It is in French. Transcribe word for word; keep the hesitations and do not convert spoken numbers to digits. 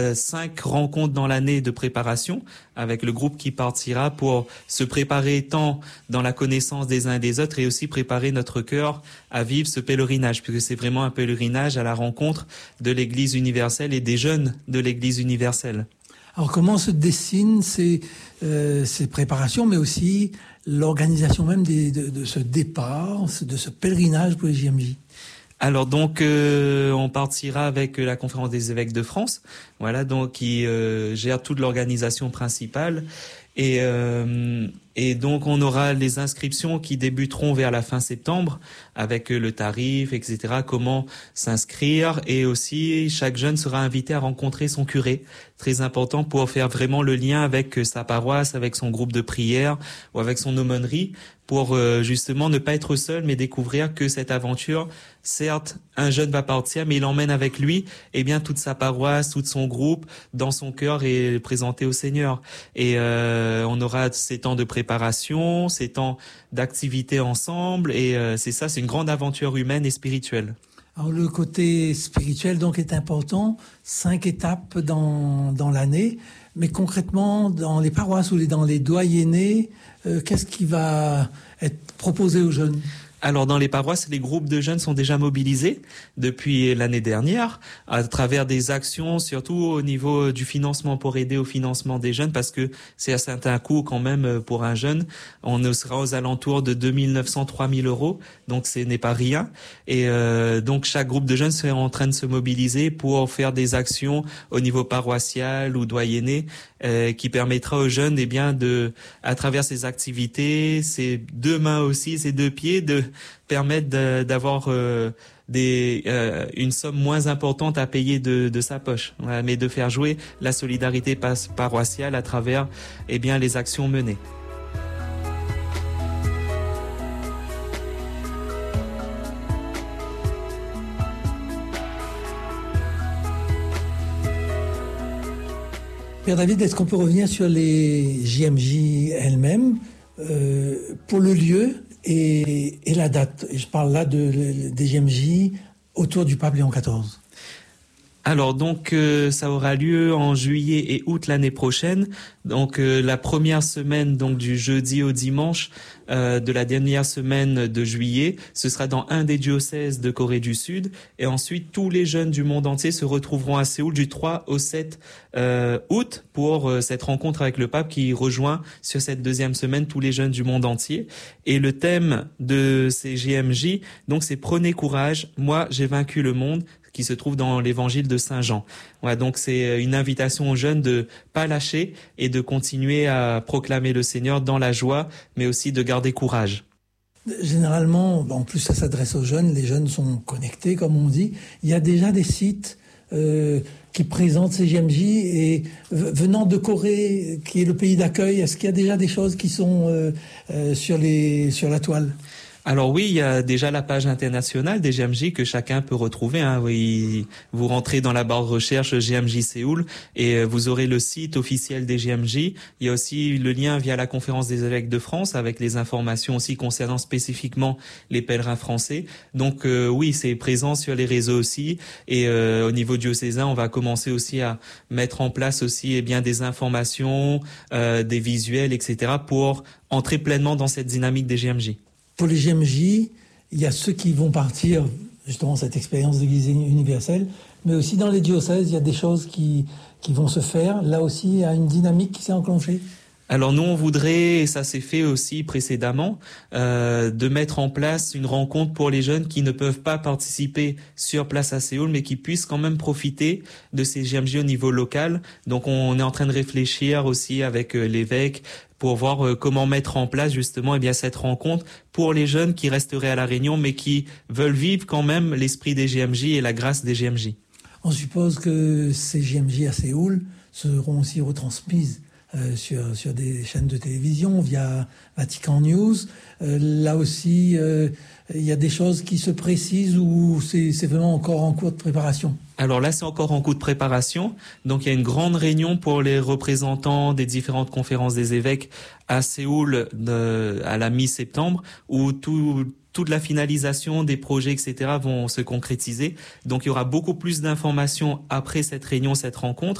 euh, cinq rencontres dans l'année de préparation avec le groupe qui partira pour se préparer tant dans la connaissance des uns et des autres et aussi préparer notre cœur à vivre ce pèlerinage, puisque c'est vraiment un pèlerinage à la rencontre de l'Église universelle et des jeunes de l'Église universelle. Alors comment se dessinent ces, euh, ces préparations, mais aussi l'organisation même des, de, de ce départ, de ce pèlerinage pour les J M J? Alors donc euh, on partira avec la Conférence des évêques de France, voilà, donc qui euh, gère toute l'organisation principale. Et, euh, et donc on aura les inscriptions qui débuteront vers la fin septembre avec le tarif, et cetera. Comment s'inscrire, et aussi chaque jeune sera invité à rencontrer son curé, très important pour faire vraiment le lien avec sa paroisse, avec son groupe de prière ou avec son aumônerie, pour euh, justement ne pas être seul, mais découvrir que cette aventure, certes, un jeune va partir, mais il emmène avec lui, eh bien, toute sa paroisse, tout son groupe, dans son cœur et présenté au Seigneur. Et euh, on aura ces temps de préparation, ces temps d'activité ensemble, et euh, c'est ça, c'est une grande aventure humaine et spirituelle. Alors le côté spirituel donc est important, cinq étapes dans dans l'année, mais concrètement dans les paroisses ou les, dans les doyennés, euh, qu'est-ce qui va être proposé aux jeunes? Alors dans les paroisses, les groupes de jeunes sont déjà mobilisés depuis l'année dernière à travers des actions, surtout au niveau du financement, pour aider au financement des jeunes, parce que c'est un certain coût quand même pour un jeune. On sera aux alentours de deux mille neuf cents, trois mille euros, donc ce n'est pas rien. Et euh, donc chaque groupe de jeunes est en train de se mobiliser pour faire des actions au niveau paroissial ou doyenné, euh, qui permettra aux jeunes, eh bien, de, à travers ces activités, ces deux mains aussi, ces deux pieds, de permettre de, d'avoir euh, des euh, une somme moins importante à payer de, de sa poche, voilà, mais de faire jouer la solidarité paroissiale à travers, eh bien, les actions menées. Père David, est-ce qu'on peut revenir sur les J M J elles-mêmes, euh, pour le lieu et, et la date? Je parle là de, des J M J autour du pape Léon quatorze. Alors donc euh, ça aura lieu en juillet et août l'année prochaine. Donc euh, la première semaine, donc du jeudi au dimanche euh, de la dernière semaine de juillet, ce sera dans un des diocèses de Corée du Sud, et ensuite tous les jeunes du monde entier se retrouveront à Séoul du trois au sept euh, août pour euh, cette rencontre avec le pape qui rejoint sur cette deuxième semaine tous les jeunes du monde entier. Et le thème de ces J M J, donc c'est prenez courage, moi j'ai vaincu le monde, qui se trouve dans l'évangile de Saint Jean. Voilà, donc c'est une invitation aux jeunes de pas lâcher et de continuer à proclamer le Seigneur dans la joie, mais aussi de garder courage. Généralement, en plus ça s'adresse aux jeunes, les jeunes sont connectés comme on dit. Il y a déjà des sites euh, qui présentent ces J M J, et venant de Corée, qui est le pays d'accueil, est-ce qu'il y a déjà des choses qui sont euh, euh, sur les sur la toile? Alors oui, il y a déjà la page internationale des J M J que chacun peut retrouver. Hein. Oui, vous rentrez dans la barre de recherche J M J Séoul et vous aurez le site officiel des J M J. Il y a aussi le lien via la Conférence des évêques de France avec les informations aussi concernant spécifiquement les pèlerins français. Donc euh, oui, c'est présent sur les réseaux aussi. Et euh, au niveau diocésain, on va commencer aussi à mettre en place aussi eh bien des informations, euh, des visuels, et cetera pour entrer pleinement dans cette dynamique des J M J. Pour les J M J, il y a ceux qui vont partir, justement, cette expérience d'Église universelle, mais aussi dans les diocèses, il y a des choses qui, qui vont se faire. Là aussi, il y a une dynamique qui s'est enclenchée. Alors nous, on voudrait, et ça s'est fait aussi précédemment, euh, de mettre en place une rencontre pour les jeunes qui ne peuvent pas participer sur place à Séoul, mais qui puissent quand même profiter de ces J M J au niveau local. Donc on est en train de réfléchir aussi avec euh, l'évêque pour voir euh, comment mettre en place justement eh bien cette rencontre pour les jeunes qui resteraient à La Réunion, mais qui veulent vivre quand même l'esprit des J M J et la grâce des J M J. On suppose que ces J M J à Séoul seront aussi retransmises Euh, sur sur des chaînes de télévision via Vatican News. Euh, là aussi, euh, il y a des choses qui se précisent, ou c'est c'est vraiment encore en cours de préparation? Alors là, c'est encore en cours de préparation. Donc, il y a une grande réunion pour les représentants des différentes conférences des évêques à Séoul de, à la mi-septembre, où tout toute la finalisation des projets, et cetera vont se concrétiser. Donc, il y aura beaucoup plus d'informations après cette réunion, cette rencontre.